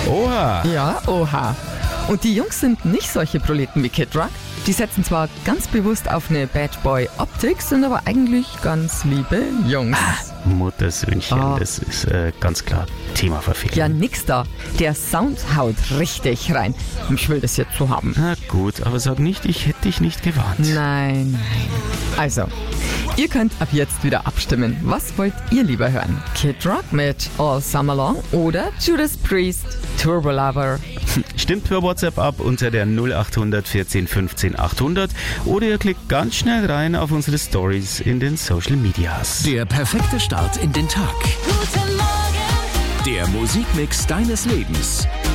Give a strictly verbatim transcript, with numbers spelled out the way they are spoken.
Oha. Ja, oha. Und die Jungs sind nicht solche Proleten wie Kid Rock. Die setzen zwar ganz bewusst auf eine Bad Boy-Optik, sind aber eigentlich ganz liebe Jungs. Muttersöhnchen, Ah. das ist äh, ganz klar Thema Verfehlung. Ja, nix da. Der Sound haut richtig rein. Ich will das jetzt so haben. Na gut, aber sag nicht, ich hätte dich nicht gewarnt. Nein, nein. Also, ihr könnt ab jetzt wieder abstimmen. Was wollt ihr lieber hören? Kid Rock mit All Summer Long oder Judas Priest, Turbo Lover? Stimmt per WhatsApp ab unter der null acht hundert vierzehn fünfzehn achthundert oder ihr klickt ganz schnell rein auf unsere Stories in den Social Medias. Der perfekte Start in den Tag. Guten Morgen. Der Musikmix deines Lebens.